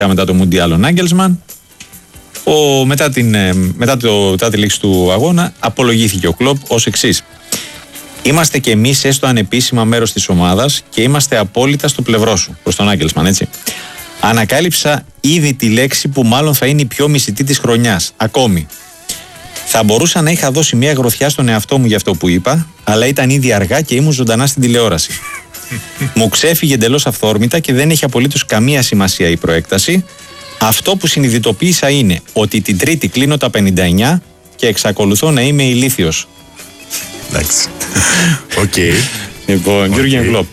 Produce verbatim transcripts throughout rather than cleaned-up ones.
μετά το Μουντιάλ ο Νάγκελσμαν. Ο, μετά, την, μετά, το, μετά τη λήξη του αγώνα απολογήθηκε ο Κλοπ ως εξής. Είμαστε κι εμείς έστω ανεπίσημα μέρος της ομάδας και είμαστε απόλυτα στο πλευρό σου. Προς τον Νάγκελσμαν, έτσι. Ανακάλυψα ήδη τη λέξη που μάλλον θα είναι η πιο μισητή της χρονιάς. Ακόμη. Θα μπορούσα να είχα δώσει μια γροθιά στον εαυτό μου για αυτό που είπα, αλλά ήταν ήδη αργά και ήμουν ζωντανά στην τηλεόραση. Μου ξέφυγε εντελώς αυθόρμητα και δεν έχει απολύτως καμία σημασία η προέκταση. Αυτό που συνειδητοποίησα είναι ότι την Τρίτη κλείνω τα πενήντα εννιά και εξακολουθώ να είμαι ηλίθιος. Εντάξει. Οκ. Λοιπόν, Γιούργεν Κλοπ.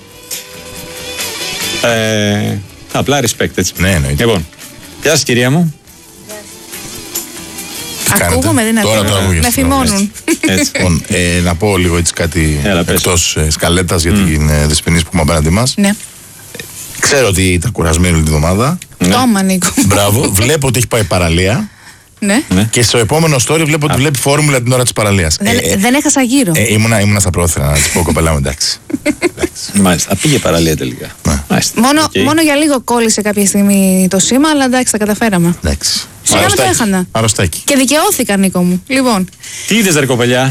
Ε, απλά respect, έτσι. Ναι, εννοείται. Λοιπόν, γεια σας κυρία μου. Ακούγομαι, δεν ακούγομαι. Με θυμώνουν. Λοιπόν, ε, να πω λίγο έτσι κάτι εκτός ε, σκαλέτας για mm. την ε, Δεσποινής που είμαι απέναντι μας. Ναι. Ξέρω ότι ήταν κουρασμένη όλη την εβδομάδα. Τόμα, Νίκο. Μπράβο. Βλέπω ότι έχει πάει παραλία. Ναι. Και στο επόμενο story βλέπω ότι βλέπει φόρμουλα την ώρα της παραλίας. Δεν, ε, δεν έχασα γύρω. Ε, ήμουνα, ήμουνα στα πρόθυρα να της πω, κοπελά μου, εντάξει. Μάλιστα. Πήγε παραλία τελικά. Μόνο, okay. μόνο για λίγο κόλλησε κάποια στιγμή το σήμα, αλλά εντάξει, τα καταφέραμε. Εντάξει. Σιγά με το έχανα. Αρρωστάκι. Και δικαιώθηκα, Νίκο μου. Λοιπόν. Τι είδες, ρε κοπελιά?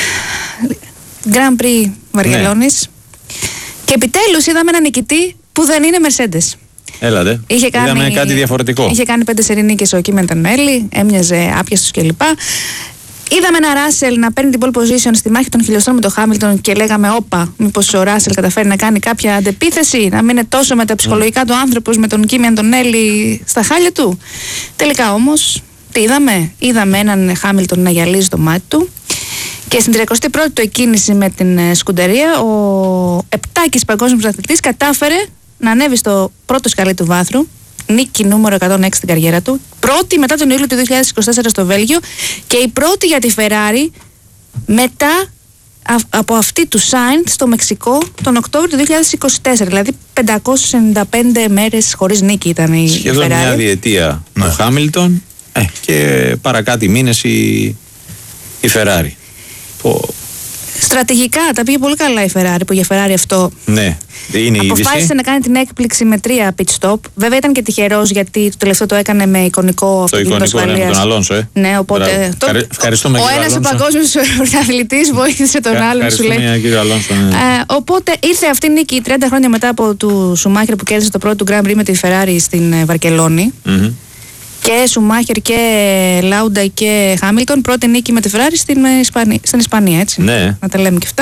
Grand Prix Βαρκελόνης. Ναι. Και επιτέλους είδαμε ένα νικητή που δεν είναι Mercedes. Έλατε. Είχε κάνει, είδαμε κάτι διαφορετικό. Είχε κάνει πέντε σερί νίκες ο Κίμεν Τανέλη, έμοιαζε άπιαστος κλπ. Είδαμε ένα Ράσελ να παίρνει την pole position στη μάχη των χιλιοστών με τον Χάμιλτον και λέγαμε, όπα, μήπως ο Ράσελ καταφέρει να κάνει κάποια αντεπίθεση, να μην είναι τόσο μεταψυχολογικά mm. του άνθρωπος με τον Κίμεν Τανέλη στα χάλια του. Τελικά όμως, τι είδαμε? Είδαμε έναν Χάμιλτον να γυαλίζει το μάτι του. Και στην τριακοστή πρώτη του εκκίνηση με την σκουντερία, ο επτάκης παγκόσμιος αθλητής κατάφερε να ανέβει στο πρώτο σκαλί του βάθρου, νίκη νούμερο εκατόν έξι στην καριέρα του, πρώτη μετά τον Ιούλιο του δύο χιλιάδες είκοσι τέσσερα στο Βέλγιο και η πρώτη για τη Ferrari μετά α, από αυτή του Sainz στο Μεξικό τον Οκτώβριο του δύο χιλιάδες είκοσι τέσσερα, δηλαδή πεντακόσιες ενενήντα πέντε μέρες χωρίς νίκη ήταν η Ferrari. Σχεδόν μια διετία ναι. ο Χάμιλτον ε, και παρακάτω μήνες η, η Ferrari. Που... Στρατηγικά τα πήγε πολύ καλά η Ferrari, που για Ferrari αυτό ναι, είναι αποφάσισε να κάνει την έκπληξη με τρία pit stop. Βέβαια ήταν και τυχερός γιατί το τελευταίο το έκανε με εικονικό αυτοκίνητο ασφαλείας. Ναι, με τον Αλόνσο, ε. Ναι, οπότε το... Ευχαριστούμε, ο ένας ο παγκόσμιος πρωταθλητής βοήθησε τον άλλον, σου λέει. Κύριε Αλόνσο, ναι. ε, οπότε ήρθε αυτή η νίκη τριάντα χρόνια μετά από του Σουμάχερ που κέρδισε το πρώτο του Grand Prix με τη Ferrari στην Βαρκελόνη. Mm-hmm. Και Σουμάχερ και Λάουντα και Χάμιλτον, πρώτη νίκη με τη Ferrari στην Ισπανία, στην Ισπανία, έτσι. Ναι. Να τα λέμε και αυτά.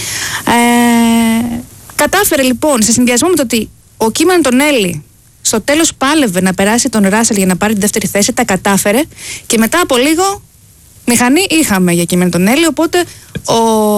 Ε, κατάφερε λοιπόν, σε συνδυασμό με το ότι ο Κίμεν Τανέλη στο τέλος πάλευε να περάσει τον Ράσελ για να πάρει τη δεύτερη θέση, τα κατάφερε και μετά από λίγο μηχανή είχαμε για Κίμεν Τανέλη, οπότε ο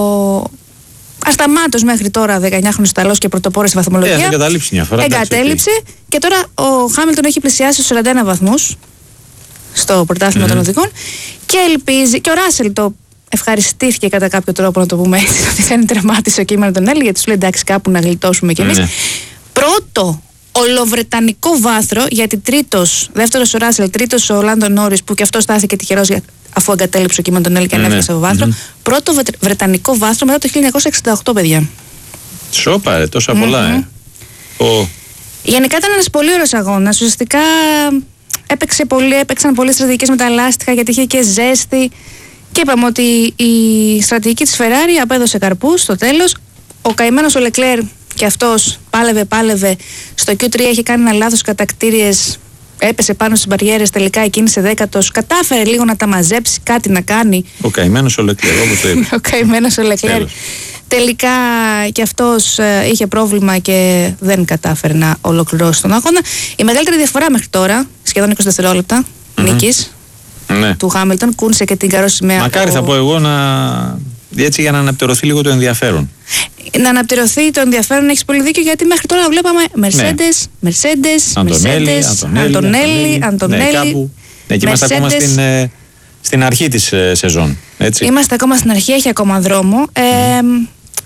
ασταμάτως μέχρι τώρα δεκαεννιάχρονος Ιταλός και πρωτοπόρος στη βαθμολογία. Ε, εγκατέλειψε μια φορά. Εγκατέλειψε και τώρα ο Χάμιλτον έχει πλησιάσει στους σαράντα ένα βαθμούς στο πρωτάθλημα mm-hmm. των οδηγών και ελπίζει, και ο Ράσελ το ευχαριστήθηκε κατά κάποιο τρόπο, να το πούμε έτσι, ότι δεν τερμάτισε ο Κίμεν Τανέλη, γιατί σου λέει εντάξει, κάπου να γλιτώσουμε κι εμείς. Mm-hmm. Πρώτο ολοβρετανικό βάθρο, γιατί τρίτος, δεύτερος ο Ράσελ, τρίτος ο Λάντον Νόρις, που και αυτό στάθηκε τυχερός αφού εγκατέλειψε ο Κίμεν Τανέλη και ανέβηκε στο βάθρο. Mm-hmm. Πρώτο βρετανικό βάθρο μετά το χίλια εννιακόσια εξήντα οκτώ, παιδιά. Σόπα, ρε, τόσα πολλά, mm-hmm. ε. Oh. Γενικά ήταν ένας πολύ ωραίος αγώνας. Ουσιαστικά έπαιξε πολύ, έπαιξαν πολλές στρατηγικές με τα λάστιχα, γιατί είχε και ζέστη. Και είπαμε ότι η στρατηγική της Ferrari απέδωσε καρπούς στο τέλος. Ο καημένος ο Λεκλέρ και αυτός πάλευε, πάλευε. Στο κιου τρία είχε κάνει ένα λάθος κατακτήριες. Έπεσε πάνω στις μπαριέρες, τελικά εκκίνησε δέκατος. Κατάφερε λίγο να τα μαζέψει, κάτι να κάνει. Ο καημένος ο Λεκλέρ, όπως το είπε. Ο καημένος ο Λεκλέρ. Τελικά και αυτός ε, είχε πρόβλημα και δεν κατάφερε να ολοκληρώσει τον αγώνα. Η μεγαλύτερη διαφορά μέχρι τώρα, σχεδόν είκοσι δευτερόλεπτα mm-hmm. νίκης ναι. του Χάμιλτον, κούνησε και την καρόσιμαία. Μακάρι ο... θα πω εγώ να. Έτσι για να αναπτερωθεί λίγο το ενδιαφέρον. Να αναπτερωθεί το ενδιαφέρον, έχεις πολύ δίκιο, γιατί μέχρι τώρα βλέπαμε Mercedes, ναι. Mercedes, Mercedes, Αντωνέλη, Αντωνέλη. Ναι, και είμαστε ακόμα στην, ε, στην αρχή της ε, σεζόν. Έτσι. Είμαστε ακόμα στην αρχή, έχει ακόμα δρόμο. Ε, mm.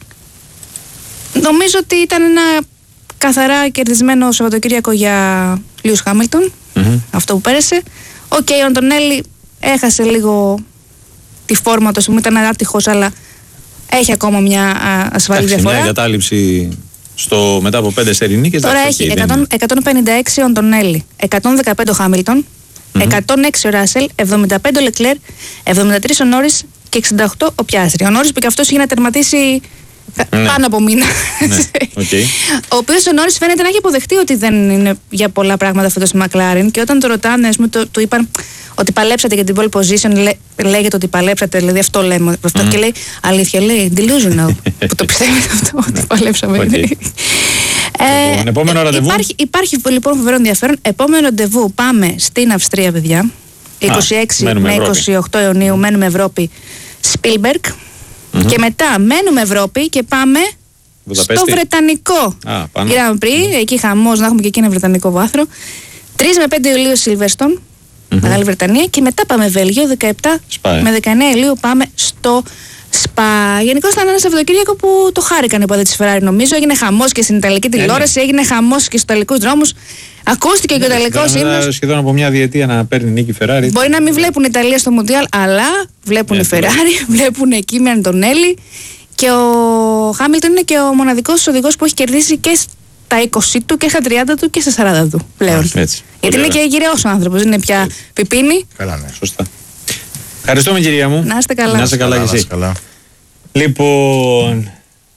Νομίζω ότι ήταν ένα καθαρά κερδισμένο Σαββατοκύριακο για Λιούς Χάμιλτον, mm-hmm. αυτό που πέρασε. Οκ, okay, ο Αντωνέλη έχασε λίγο τη φόρμα του, ήταν άτυχος, αλλά έχει ακόμα μια ασφαλή διαφορά. Μια εγκατάλειψη Στο, μετά από πέντε σερί νίκες. Τώρα έχει εκατόν πενήντα έξι ο Αντωνέλη, εκατόν δεκαπέντε ο Χάμιλτον, mm-hmm. εκατόν έξι ο Ράσελ, εβδομήντα πέντε ο Λεκλέρ, εβδομήντα τρία ο Νόρις και εξήντα οκτώ ο Πιάστρι. Ο Νόρις που και αυτός είχε να τερματίσει ναι. πάνω από μήνα. Ναι. Okay. Ο οποίος ο Νόρις φαίνεται να έχει αποδεχτεί ότι δεν είναι για πολλά πράγματα φέτος στη Μακλάρεν και όταν το ρωτάνε, πούμε, το, του είπαν ότι παλέψατε για την pole position, λέ, λέγεται ότι παλέψατε, δηλαδή αυτό λέμε. Αυτό mm. και λέει αλήθεια, λέει delusional. Που το πιστεύετε αυτό, ότι παλέψαμε. Okay. Ε, λοιπόν, επόμενο ραντεβού. Υπάρχει, υπάρχει λοιπόν φοβερό ενδιαφέρον. Επόμενο ραντεβού πάμε στην Αυστρία, παιδιά. είκοσι έξι με είκοσι οκτώ Ιουνίου μένουμε Ευρώπη, Σπίλμπεργκ. Mm-hmm. Και μετά μένουμε Ευρώπη και πάμε Βουδαπέστη. Στο Βρετανικό Grand Prix. Mm-hmm. Εκεί χαμός, να έχουμε και εκεί ένα βρετανικό βάθρο. τρεις με πέντε Ιουλίου Σίλβερστον, mm-hmm. Μεγάλη Βρετανία. Και μετά πάμε Βέλγιο, δεκαεπτά Σπάει. Με δεκαεννέα Ιουλίου πάμε στο Σπα. Γενικώς ήταν ένα Σαββατοκύριακο που το χάρηκαν οι οπαδοί της Ferrari, νομίζω. Έγινε χαμός και στην Ιταλική τηλεόραση, έγινε χαμός και στους Ιταλικούς δρόμους. Ακούστηκε και ο Ιταλικός ύμνος. Σχεδόν από μια διετία να παίρνει νίκη Ferrari. Μπορεί να μην βλέπουν Ιταλία στο Μουντιάλ, αλλά βλέπουν yeah, Ferrari, βλέπουν εκεί με Αντωνέλη. Και ο Χάμιλτον είναι και ο μοναδικός οδηγός που έχει κερδίσει και στα είκοσι του και στα τριάντα του και στα σαράντα του πλέον. Έτσι. Γιατί είναι και γυραιός ο άνθρωπος, είναι πια πιπίνη. Καλά, ναι, σωστά. Ευχαριστούμε, κυρία μου. Να είστε καλά. Να είστε καλά, καλά, εσύ. καλά. Λοιπόν,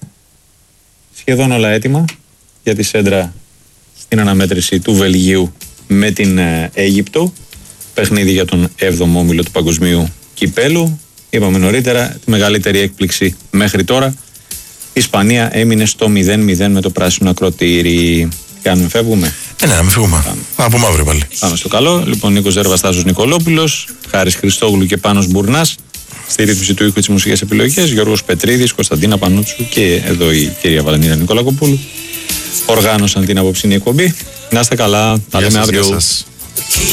σχεδόν όλα έτοιμα για τη σέντρα στην αναμέτρηση του Βελγίου με την ε, Αίγυπτο. Παιχνίδι για τον έβδομο όμιλο του Παγκοσμίου Κυπέλου. Είπαμε νωρίτερα, τη μεγαλύτερη έκπληξη μέχρι τώρα. Η Ισπανία έμεινε στο μηδέν μηδέν με το πράσινο ακροτήρι. Τι κάνουμε, φεύγουμε? Ε, ναι, να μην φύγουμε. Πάμε. Να πούμε αύριο πάλι. Πάμε στο καλό. Λοιπόν, Νίκος Ζέρβας, Τάσος Νικολόπουλος, Χάρης Χριστόγλου και Πάνος Μπουρνάς. Στη ρύθμιση του ήχου της μουσικής επιλογές, Γιώργος Πετρίδης, Κωνσταντίνα Πανούτσου και εδώ η κυρία Βαλεντίνα Νικολακοπούλου. Οργάνωσαν την απόψινή εκπομπή. Να είστε καλά. Τα λέμε αύριο.